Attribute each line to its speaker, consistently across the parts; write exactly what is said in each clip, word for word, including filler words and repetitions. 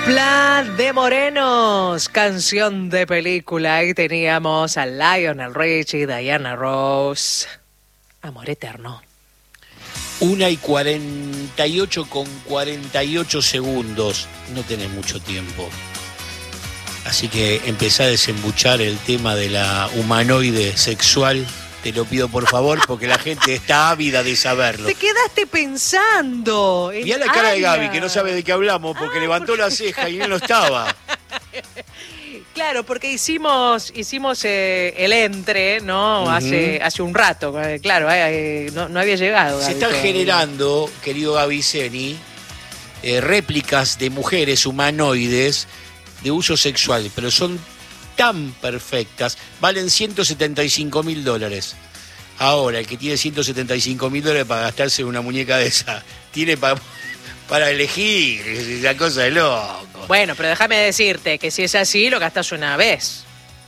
Speaker 1: Dupla de morenos, canción de película. Ahí teníamos a Lionel Richie, Diana Ross. Amor eterno.
Speaker 2: Una y cuarenta y ocho con cuarenta y ocho segundos. No tenés mucho tiempo. Así que empezá a desembuchar el tema de la humanoide sexual. Te lo pido por favor, porque la gente está ávida de saberlo.
Speaker 1: Te quedaste pensando.
Speaker 2: Mirá la cara de Gaby, que no sabe de qué hablamos, porque ah, levantó porque... la ceja y él no estaba.
Speaker 1: Claro, porque hicimos hicimos eh, el entre, ¿no? Uh-huh. Hace hace un rato, claro, eh, no, no había llegado.
Speaker 2: Se están generando, querido Gaviceni, eh, réplicas de mujeres humanoides de uso sexual, pero son tan perfectas, valen ciento setenta y cinco mil dólares. Ahora, el que tiene ciento setenta y cinco mil dólares para gastarse una muñeca de esa, tiene para... Para elegir, esa cosa de loco.
Speaker 1: Bueno, pero déjame decirte que si es así, lo gastas una vez.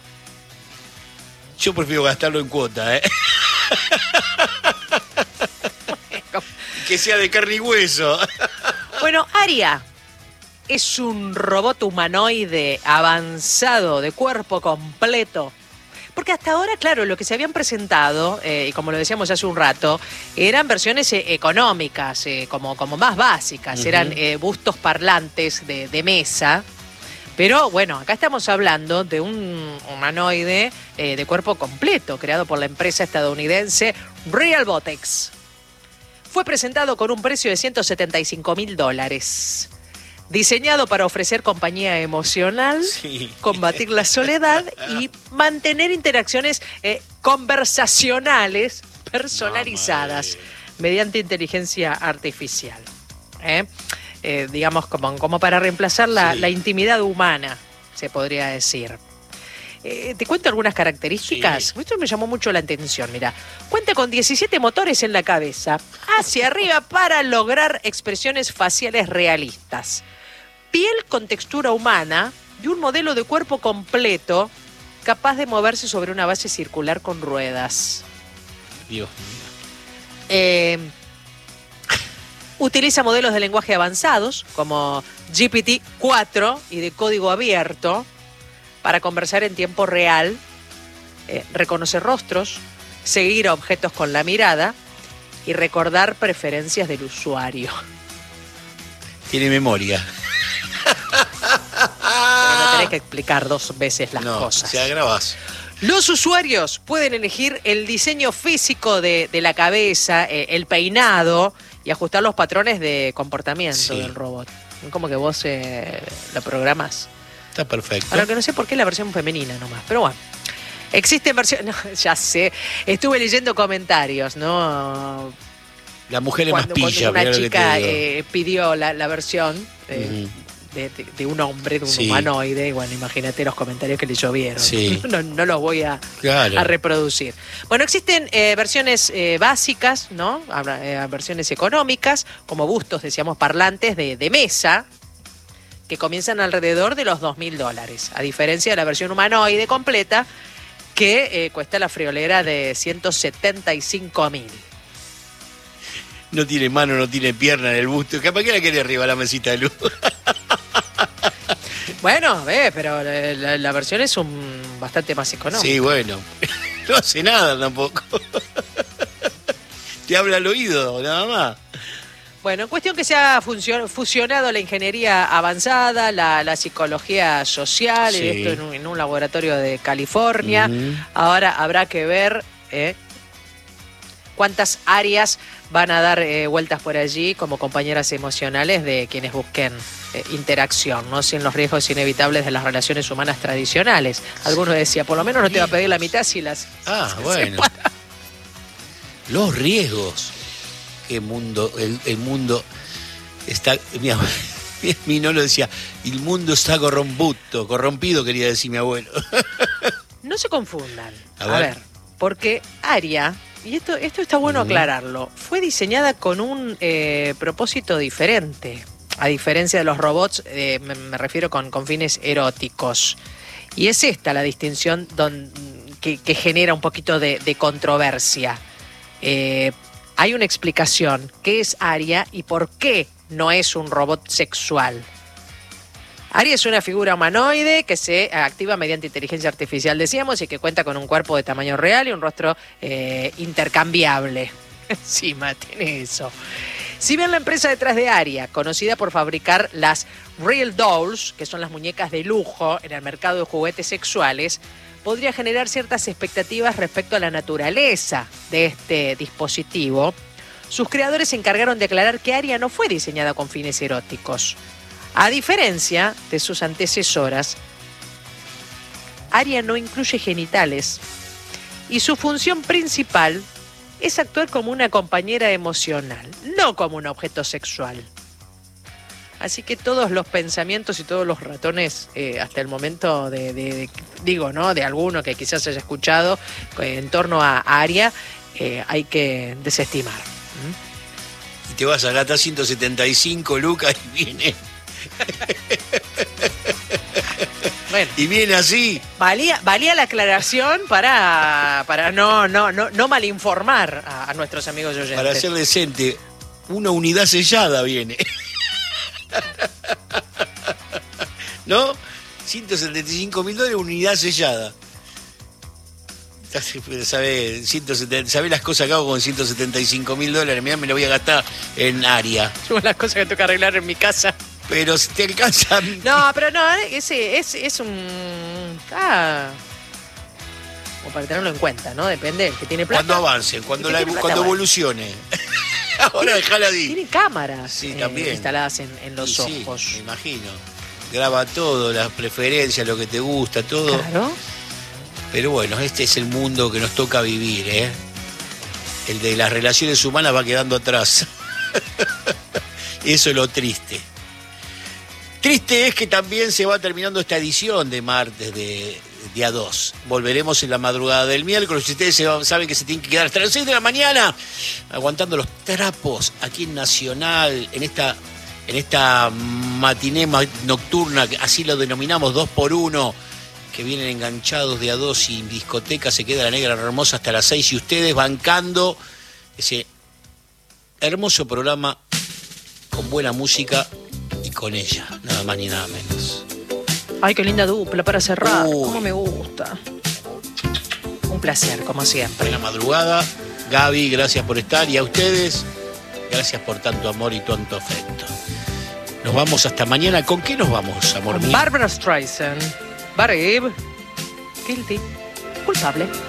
Speaker 2: Yo prefiero gastarlo en cuota, ¿eh? Que sea de carne y hueso.
Speaker 1: Bueno, Aria es un robot humanoide avanzado de cuerpo completo. Porque hasta ahora, claro, lo que se habían presentado, eh, y como lo decíamos hace un rato, eran versiones eh, económicas, eh, como, como más básicas, uh-huh. eran eh, bustos parlantes de, de mesa. Pero bueno, acá estamos hablando de un humanoide eh, de cuerpo completo, creado por la empresa estadounidense Realbotics. Fue presentado con un precio de ciento setenta y cinco mil dólares. Diseñado para ofrecer compañía emocional, sí. combatir la soledad y mantener interacciones eh, conversacionales personalizadas no, mediante inteligencia artificial. ¿eh? Eh, digamos, como, como para reemplazar la, sí. la intimidad humana, se podría decir. Eh, te cuento algunas características. Sí. Esto me llamó mucho la atención. Mira, cuenta con diecisiete motores en la cabeza, hacia arriba para lograr expresiones faciales realistas. Piel con textura humana y un modelo de cuerpo completo capaz de moverse sobre una base circular con ruedas.
Speaker 2: Dios.
Speaker 1: Eh, utiliza modelos de lenguaje avanzados como G P T cuatro y de código abierto para conversar en tiempo real, eh, reconocer rostros, seguir a objetos con la mirada y recordar preferencias del usuario.
Speaker 2: Tiene memoria.
Speaker 1: Pero no tenés que explicar dos veces las
Speaker 2: no,
Speaker 1: cosas.
Speaker 2: Se agravas.
Speaker 1: Los usuarios pueden elegir el diseño físico de, de la cabeza, eh, el peinado y ajustar los patrones de comportamiento sí. del robot. Como que vos eh, lo programás.
Speaker 2: Está perfecto.
Speaker 1: Ahora que no sé por qué la versión femenina nomás, pero bueno. Existen versiones... No, ya sé. Estuve leyendo comentarios, ¿no?
Speaker 2: La mujer es
Speaker 1: cuando,
Speaker 2: más pilla.
Speaker 1: Cuando una chica eh, pidió la, la versión eh, uh-huh. de, de, de un hombre, de un sí. humanoide. Bueno, imagínate los comentarios que le llovieron.
Speaker 2: Sí.
Speaker 1: No, no los voy a,
Speaker 2: claro.
Speaker 1: a reproducir. Bueno, existen eh, versiones eh, básicas, ¿no? Eh, versiones económicas, como bustos, decíamos, parlantes de, de mesa, que comienzan alrededor de los dos mil dólares, a diferencia de la versión humanoide completa, que eh, cuesta la friolera de ciento setenta y cinco mil.
Speaker 2: No tiene mano, no tiene pierna en el busto. ¿Para qué la quiere arriba la mesita de luz?
Speaker 1: Bueno, ve, pero la, la, la versión es un bastante más económica.
Speaker 2: Sí, bueno. No hace nada tampoco. Te habla al oído, nada más.
Speaker 1: Bueno, en cuestión que se ha funcio- fusionado la ingeniería avanzada, la, la psicología social, sí. y esto en un, en un laboratorio de California. Uh-huh. Ahora habrá que ver eh, cuántas áreas van a dar eh, vueltas por allí como compañeras emocionales de quienes busquen eh, interacción, ¿no? Sin los riesgos inevitables de las relaciones humanas tradicionales. Algunos decían, por lo menos no te va a pedir la mitad si las...
Speaker 2: Ah,
Speaker 1: si
Speaker 2: bueno. Los riesgos. Qué mundo, el, el mundo está... Mi, mi nolo decía, el mundo está corromputo, corrompido, quería decir mi abuelo.
Speaker 1: No se confundan.
Speaker 2: A ver,
Speaker 1: a ver porque Aria... Y esto, esto está bueno aclararlo. Fue diseñada con un eh, propósito diferente. A diferencia de los robots, eh, me, me refiero con, con fines eróticos. Y es esta la distinción don, que, que genera un poquito de, de controversia. Eh, hay una explicación. ¿Qué es Aria y por qué no es un robot sexual? Aria es una figura humanoide que se activa mediante inteligencia artificial, decíamos, y que cuenta con un cuerpo de tamaño real y un rostro eh, intercambiable. Encima tiene eso. Si bien la empresa detrás de Aria, conocida por fabricar las Real Dolls, que son las muñecas de lujo en el mercado de juguetes sexuales, podría generar ciertas expectativas respecto a la naturaleza de este dispositivo, sus creadores se encargaron de aclarar que Aria no fue diseñada con fines eróticos. A diferencia de sus antecesoras, Aria no incluye genitales y su función principal es actuar como una compañera emocional, no como un objeto sexual. Así que todos los pensamientos y todos los ratones, eh, hasta el momento de, de, de, digo, ¿no? De alguno que quizás haya escuchado eh, en torno a Aria, eh, hay que desestimar. ¿Mm?
Speaker 2: Y te vas a gastar ciento setenta y cinco lucas y viene.
Speaker 1: Bueno,
Speaker 2: y viene así.
Speaker 1: Valía, valía la aclaración para, para no, no, no, no malinformar a, a nuestros amigos oyentes.
Speaker 2: Para ser decente, una unidad sellada viene. ¿No? ciento setenta y cinco mil dólares, unidad sellada. ¿Sabe, ciento setenta, ¿Sabe las cosas que hago con ciento setenta y cinco mil dólares? Mirá, me lo voy a gastar en Aria.
Speaker 1: Son las cosas que tengo que arreglar en mi casa.
Speaker 2: Pero si te alcanza.
Speaker 1: No, pero no, ese es, es un. Ah. Como para tenerlo en cuenta, ¿no? Depende. El que tiene plata.
Speaker 2: Cuando avance, cuando, la,
Speaker 1: plata,
Speaker 2: cuando
Speaker 1: bueno.
Speaker 2: evolucione. Ahora dejala ahí.
Speaker 1: Tiene cámaras
Speaker 2: sí,
Speaker 1: eh,
Speaker 2: también.
Speaker 1: instaladas en, en los
Speaker 2: sí,
Speaker 1: ojos.
Speaker 2: Sí, me imagino. Graba todo, las preferencias, lo que te gusta, todo.
Speaker 1: Claro.
Speaker 2: Pero bueno, este es el mundo que nos toca vivir, ¿eh? El de las relaciones humanas va quedando atrás. Eso es lo triste. Triste es que también se va terminando esta edición de martes de día dos. Volveremos en la madrugada del miércoles. Ustedes se van, saben que se tienen que quedar hasta las seis de la mañana aguantando los trapos aquí en Nacional, en esta, en esta matiné nocturna, así lo denominamos, dos por uno, que vienen enganchados de a dos y en discoteca se queda la negra hermosa hasta las seis. Y ustedes bancando ese hermoso programa con buena música y con ella, nada más ni nada menos.
Speaker 1: Ay, qué linda dupla para cerrar.
Speaker 2: Uy.
Speaker 1: Cómo me gusta. Un placer, como siempre.
Speaker 2: Buena madrugada. Gaby, gracias por estar. Y a ustedes, gracias por tanto amor y tanto afecto. Nos vamos hasta mañana. ¿Con qué nos vamos, amor mío?
Speaker 1: Barbra Streisand. Babe. Guilty. Culpable.